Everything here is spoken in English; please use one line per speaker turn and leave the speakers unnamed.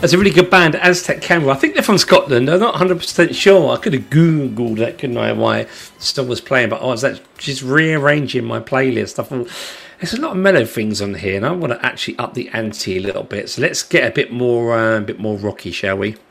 That's a really good band, Aztec Camera. I think they're from Scotland. I'm not 100% sure. I could have Googled that, couldn't I, why the song was playing. But I was just rearranging my playlist. I thought, there's a lot of mellow things on here, and I want to actually up the ante a little bit. So let's get a bit more rocky, shall we?